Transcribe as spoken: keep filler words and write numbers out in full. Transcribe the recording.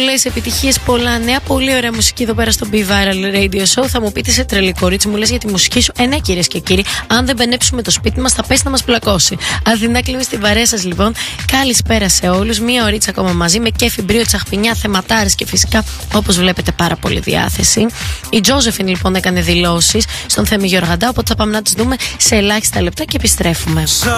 πολλές επιτυχίες, πολλά νέα, πολύ ωραία μουσική εδώ πέρα στο Be Viral Radio Show. Θα μου πείτε σε τρελή κορίτσι, μου λες για τη μουσική σου. Ε, ναι, κυρίες και κύριοι, αν δεν μπενέψουμε το σπίτι μας, θα πέσει να μας πλακώσει. Αθηνά κλείνει στην παρέα σας λοιπόν. Καλησπέρα σε όλους. Μία ωρίτσα ακόμα μαζί με κέφι, μπρίο, τσαχπινιά, θεματάρες και φυσικά όπως βλέπετε πάρα πολύ διάθεση. Η Τζόζεφιν λοιπόν έκανε δηλώσεις στον Θέμη Γεωργαντά, οπότε θα πάμε να τις δούμε σε ελάχιστα λεπτά και επιστρέφουμε.